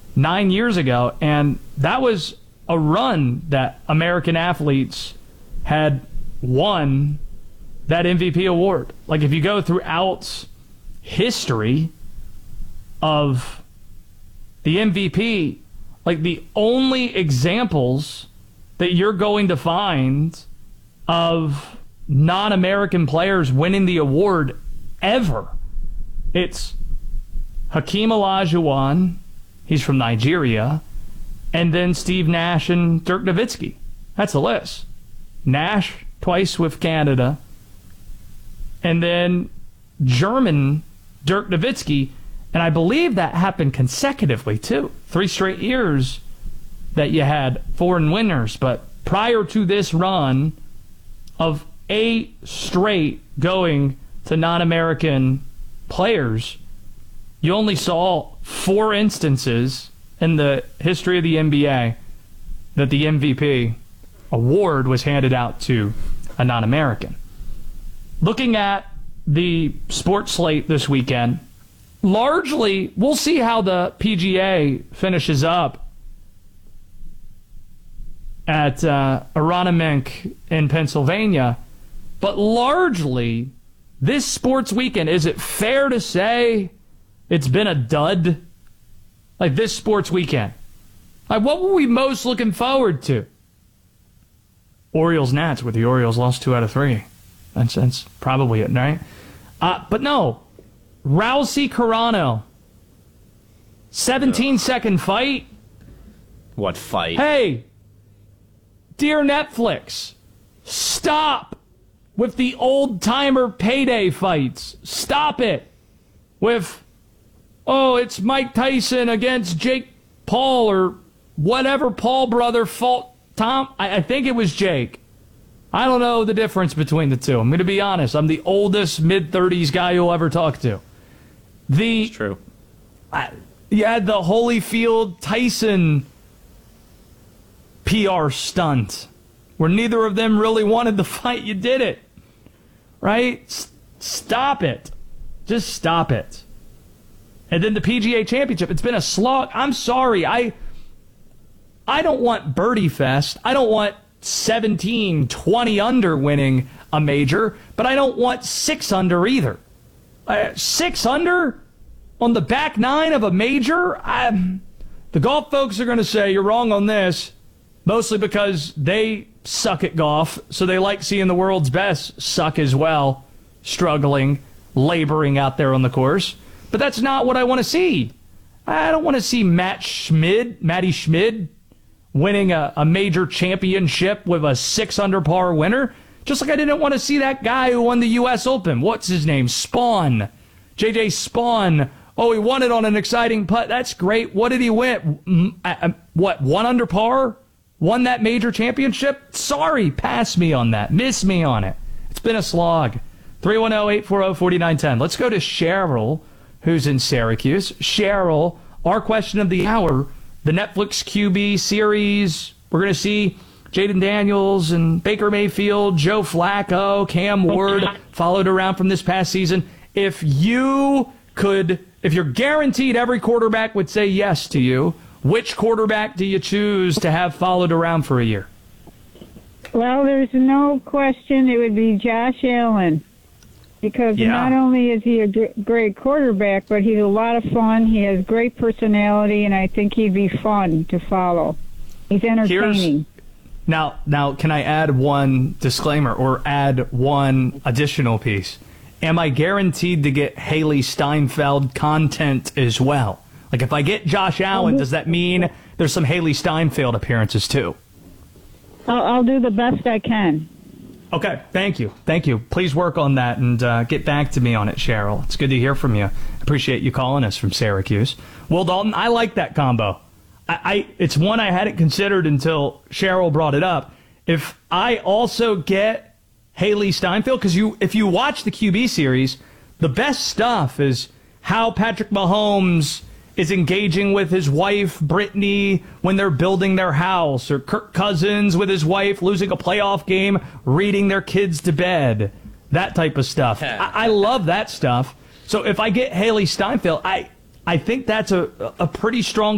9 years ago, and that was a run that American athletes had won that MVP award. Like, if you go throughout history of the MVP, like, the only examples that you're going to find of non-American players winning the award ever, it's Hakeem Olajuwon, he's from Nigeria, and then Steve Nash and Dirk Nowitzki. That's the list. Nash twice with Canada, and then German Dirk Nowitzki, and I believe that happened consecutively too. 3 straight years that you had foreign winners, but prior to this run of 8 straight going to non-American players, you only saw 4 instances in the history of the NBA that the MVP award was handed out to a non-American. Looking at the sports slate this weekend, largely, we'll see how the PGA finishes up at Aronimink in Pennsylvania, but largely, this sports weekend, is it fair to say it's been a dud? Like, this sports weekend. Like, what were we most looking forward to? Orioles-Nats, where the Orioles lost 2 out of 3. That's probably it, right? But no. Rousey-Carano. 17-second fight. What fight? Hey, dear Netflix, stop with the old-timer payday fights. Stop it with, oh, it's Mike Tyson against Jake Paul or whatever Paul brother fought Tom. I think it was Jake. I don't know the difference between the two. I'm going to be honest. I'm the oldest mid-30s guy you'll ever talk to. It's true. You had the Holyfield-Tyson PR stunt where neither of them really wanted the fight. You did it. Right? Stop it. Just stop it. And then the PGA Championship. It's been a slog. I'm sorry. I don't want Birdie Fest. I don't want 17, 20 under winning a major, but I don't want 6 under either. 6 under on the back 9 of a major? The golf folks are going to say you're wrong on this, mostly because they suck at golf, so they like seeing the world's best suck as well, struggling, laboring out there on the course. But that's not what I want to see. I don't want to see Matty Schmid, winning a major championship with a 6 under par winner. Just like I didn't want to see that guy who won the U.S. Open. What's his name? Spawn. J.J. Spawn. Oh, he won it on an exciting putt. That's great. What did he win? What, 1 under par? Won that major championship? Sorry, pass me on that. Miss me on it. It's been a slog. 310-840-4910. Let's go to Cheryl, who's in Syracuse. Cheryl, our question of the hour, the Netflix QB series. We're going to see Jaden Daniels and Baker Mayfield, Joe Flacco, Cam Ward followed around from this past season. If you're guaranteed every quarterback would say yes to you, which quarterback do you choose to have followed around for a year? Well, there's no question it would be Josh Allen. Because not only is he a great quarterback, but he's a lot of fun. He has great personality, and I think he'd be fun to follow. He's entertaining. Now, can I add one disclaimer or add one additional piece? Am I guaranteed to get Haley Steinfeld content as well? Like, if I get Josh Allen, does that mean there's some Haley Steinfeld appearances too? I'll do the best I can. Okay, thank you. Please work on that and get back to me on it, Cheryl. It's good to hear from you. Appreciate you calling us from Syracuse. Will Dalton, I like that combo. It's one I hadn't considered until Cheryl brought it up. If I also get Haley Steinfeld, because if you watch the QB series, the best stuff is how Patrick Mahomes is engaging with his wife, Brittany, when they're building their house, or Kirk Cousins with his wife losing a playoff game, reading their kids to bed, that type of stuff. I love that stuff. So if I get Haley Steinfeld, I think that's a pretty strong